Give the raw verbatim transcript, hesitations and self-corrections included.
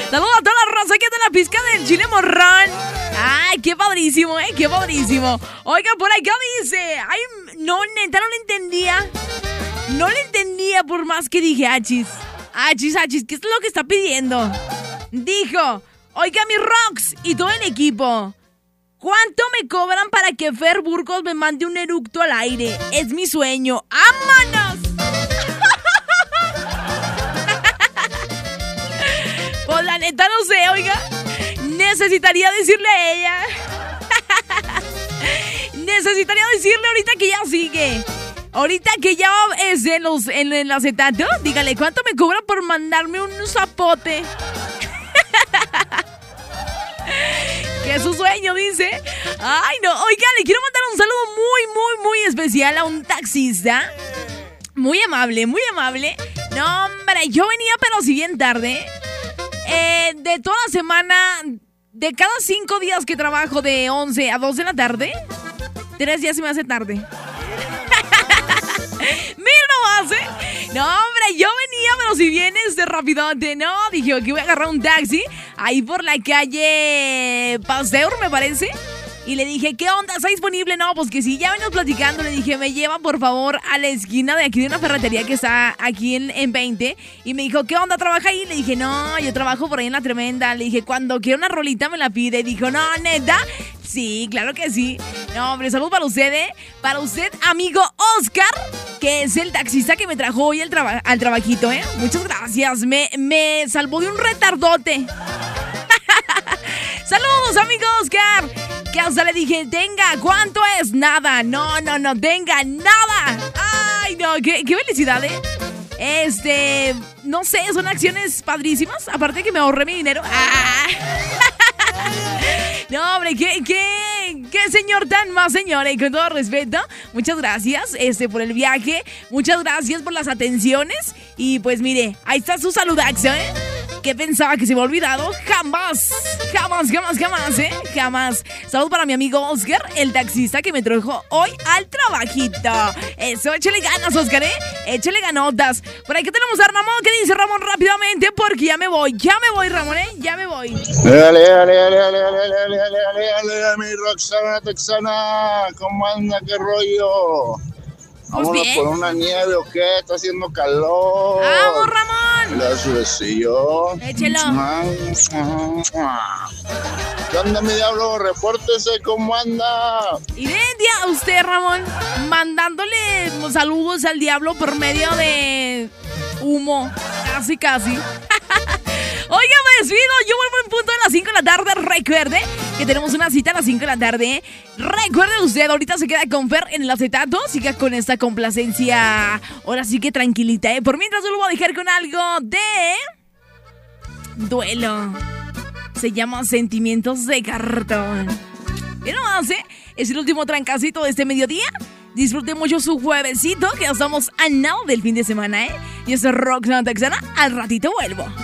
Saludos a toda la raza que está en la pizca del chile morrón. Ay, qué padrísimo, eh, qué padrísimo. Oiga, por acá dice, ay, no, neta, no le entendía. No le entendía por más que dije, achis. Achis, achis, ¿qué es lo que está pidiendo? Dijo, oiga, mi Rox y todo el equipo, ¿cuánto me cobran para que Fer Burgos me mande un eructo al aire? Es mi sueño. ¡Vámonos! Pues la neta no sé, oiga. Necesitaría decirle a ella. Necesitaría decirle ahorita que ya sigue. Ahorita que ya es en, los, en el acetato, dígale, ¿cuánto me cobra por mandarme un zapote? Que es su sueño, dice. Ay, no, oiga, le quiero mandar un saludo muy, muy, muy especial a un taxista. Muy amable, muy amable. No, hombre, yo venía pero si bien tarde. Eh, de toda la semana, de cada cinco días que trabajo de once a dos de la tarde, tres días se me hace tarde. Mira nomás, ¿eh? No, hombre, yo venía, pero si vienes de rapidote, no, dije, aquí voy a agarrar un taxi, ahí por la calle Pasteur, me parece. Y le dije, ¿qué onda? ¿Está disponible? No, pues que sí, ya venimos platicando. Le dije, me lleva por favor a la esquina de aquí de una ferretería que está aquí en, en veinte. Y me dijo, ¿qué onda? ¿Trabaja ahí? Le dije, no, yo trabajo por ahí en La Tremenda. Le dije, cuando quiera una rolita me la pide. Y dijo, no, ¿neta? Sí, claro que sí. No, hombre, saludos para usted, ¿eh? Para usted, amigo Oscar, que es el taxista que me trajo hoy al, traba- al trabajito, ¿eh? Muchas gracias. Me, me salvó de un retardote. Saludos, amigo Oscar. Que hasta le dije, tenga, ¿cuánto es? Nada, no, no, no, tenga, nada. Ay, no, qué, qué felicidad, ¿eh? Este, no sé, son acciones padrísimas. Aparte que me ahorré mi dinero. Ah. No, hombre, qué, qué, qué señor tan más señor, y con todo respeto, muchas gracias este, por el viaje, muchas gracias por las atenciones. Y pues mire, ahí está su saludaxo, ¿eh? ¿Qué pensaba que se me había olvidado? Jamás, jamás, jamás, jamás, ¿eh? Jamás. Saludos para mi amigo Oscar, el taxista que me trajo hoy al trabajito. Eso, échale ganas, Oscar, ¿eh? Échale ganotas. Por ahí que tenemos a Ramón. ¿Qué dice Ramón rápidamente? Porque ya me voy, ya me voy, Ramón, ¿eh? Ya me voy. Dale, dale, dale, dale, dale, dale, dale, dale, dale, mi Roxana Texana. ¿Cómo anda? ¿Qué rollo? Pues Vámonos bien. por una nieve o qué, está haciendo calor. ¡Vamos, Ramón! Las besillo. Échelo. ¿Qué onda, mi diablo? Repórtese, ¿cómo anda? Y de día a usted, Ramón, mandándole saludos al diablo por medio de humo. Casi, casi. Oiga, me despido. Yo vuelvo en punto de las cinco de la tarde. Recuerde que tenemos una cita a las cinco de la tarde. Recuerde usted, ahorita se queda con Fer en el acetato. Siga con esta complacencia. Ahora sí que tranquilita, ¿eh? Por mientras yo lo voy a dejar con algo de duelo. Se llama Sentimientos de Cartón. ¿Qué nomás, eh? Es el último trancacito de este mediodía. Disfruten mucho su juevesito, que ya estamos a nada del fin de semana, ¿eh? Y este Roxana Texana, al ratito vuelvo.